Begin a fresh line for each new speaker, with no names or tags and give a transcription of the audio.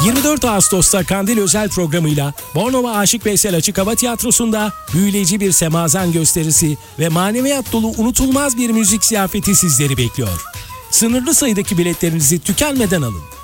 24 Ağustos'ta Kandil özel programıyla Bornova Aşık Veysel Açık Hava Tiyatrosu'nda büyüleyici bir semazen gösterisi ve maneviyat dolu unutulmaz bir müzik ziyafeti sizleri bekliyor. Sınırlı sayıdaki biletlerinizi tükenmeden alın.